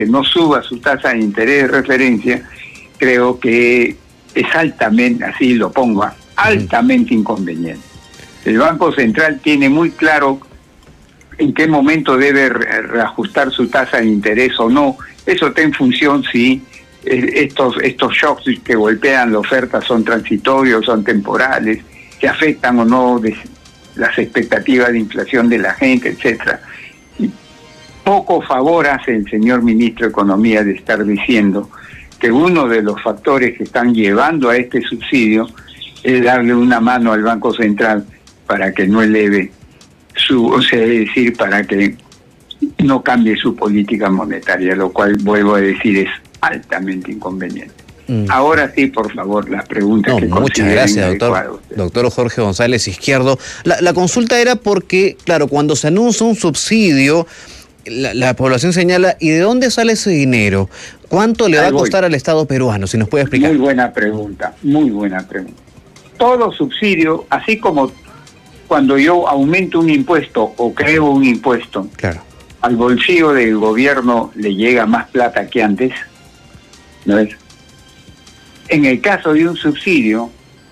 que no suba su tasa de interés de referencia, creo que es altamente, así lo pongo, altamente inconveniente. El Banco Central tiene muy claro en qué momento debe reajustar su tasa de interés o no. Eso está en función si estos shocks que golpean la oferta son transitorios, son temporales, que afectan o no las expectativas de inflación de la gente, etcétera. Poco favor hace el señor ministro de Economía de estar diciendo que uno de los factores que están llevando a este subsidio es darle una mano al Banco Central para que no eleve es decir, para que no cambie su política monetaria, lo cual, vuelvo a decir, es altamente inconveniente. Ahora sí, por favor, las preguntas que muchas gracias, doctor Jorge González Izquierdo. La consulta era porque, claro, cuando se anuncia un subsidio, la población señala, ¿y de dónde sale ese dinero? ¿Cuánto le va a costar al Estado peruano? Si nos puede explicar. Muy buena pregunta, muy buena pregunta. Todo subsidio, así como cuando yo aumento un impuesto o creo un impuesto, claro, al bolsillo del gobierno le llega más plata que antes, ¿no es? En el caso de un subsidio,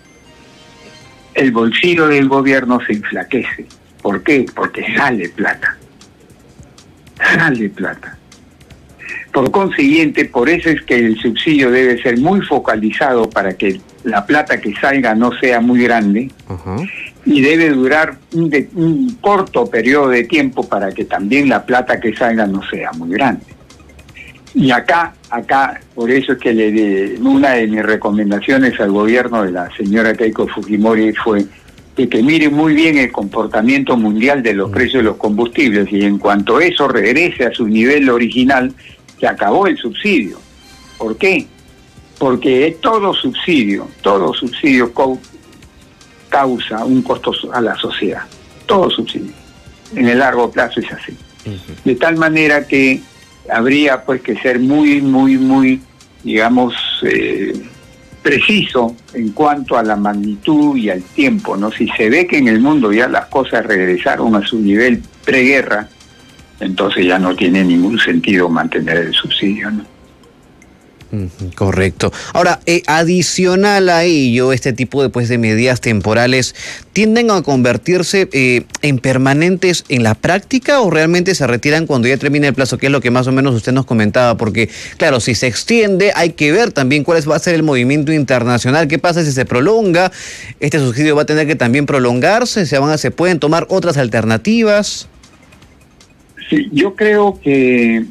el bolsillo del gobierno se enflaquece. ¿Por qué? Porque sale plata. Sale plata. Por consiguiente, por eso es que el subsidio debe ser muy focalizado para que la plata que salga no sea muy grande, y debe durar un corto periodo de tiempo para que también la plata que salga no sea muy grande. Y acá, por eso es que una de mis recomendaciones al gobierno de la señora Keiko Fujimori fue que mire muy bien el comportamiento mundial de los precios de los combustibles, y en cuanto eso regrese a su nivel original, se acabó el subsidio. ¿Por qué? Porque todo subsidio causa un costo a la sociedad. Todo subsidio. En el largo plazo es así. De tal manera que habría pues que ser muy, digamos, preciso en cuanto a la magnitud y al tiempo, ¿no? Si se ve que en el mundo ya las cosas regresaron a su nivel preguerra, entonces ya no tiene ningún sentido mantener el subsidio, ¿no? Correcto. Ahora, adicional a ello, este tipo de medidas temporales tienden a convertirse en permanentes en la práctica, o realmente se retiran cuando ya termine el plazo, que es lo que más o menos usted nos comentaba, porque claro, si se extiende hay que ver también cuál va a ser el movimiento internacional. ¿Qué pasa si se prolonga? ¿Este subsidio va a tener que también prolongarse? ¿Se pueden tomar otras alternativas? Sí, yo creo que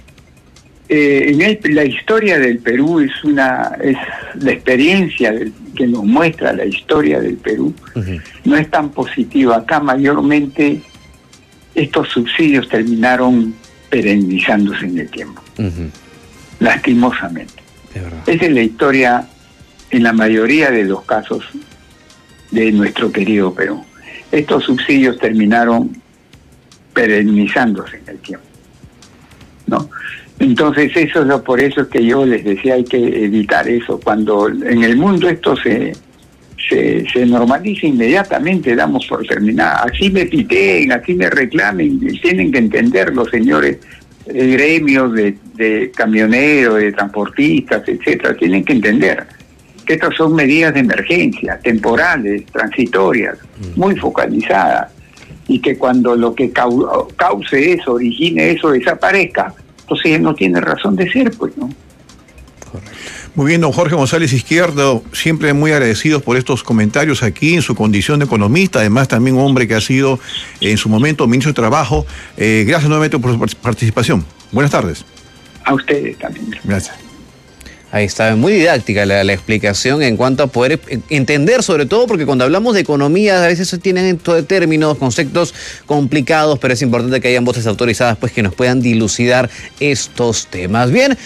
la historia del Perú es la experiencia que nos muestra la historia del Perú, no es tan positiva. Acá mayormente estos subsidios terminaron perennizándose en el tiempo, lastimosamente. Esa es la historia en la mayoría de los casos de nuestro querido Perú. Estos subsidios terminaron perennizándose en el tiempo, ¿no? Entonces por eso es que yo les decía, hay que evitar eso. Cuando en el mundo esto se normaliza, inmediatamente damos por terminada. Así me piteen, así me reclamen, tienen que entender los señores gremios de camioneros, de transportistas, etcétera, tienen que entender que estas son medidas de emergencia, temporales, transitorias, muy focalizadas, y que cuando lo que cause eso, origine eso, desaparezca, entonces no tiene razón de ser, pues, ¿no? Correcto. Muy bien, don Jorge González Izquierdo, siempre muy agradecidos por estos comentarios aquí en su condición de economista, además también un hombre que ha sido en su momento ministro de Trabajo. Gracias nuevamente por su participación. Buenas tardes. A ustedes también. Gracias. Ahí está, muy didáctica la explicación en cuanto a poder entender, sobre todo porque cuando hablamos de economía a veces tienen términos, conceptos complicados, pero es importante que hayan voces autorizadas pues que nos puedan dilucidar estos temas. Bien,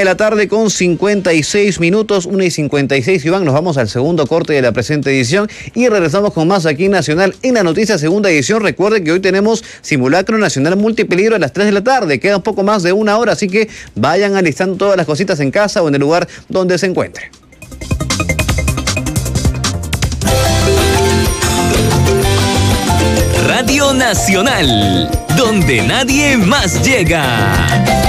1:56 PM, 1:56, Iván, nos vamos al segundo corte de la presente edición y regresamos con más aquí en Nacional en la noticia segunda edición. Recuerden que hoy tenemos simulacro nacional multipeligro a las 3 de la tarde, queda un poco más de una hora, así que vayan alistando todas las cositas en casa o en el lugar donde se encuentre. Radio Nacional, donde nadie más llega.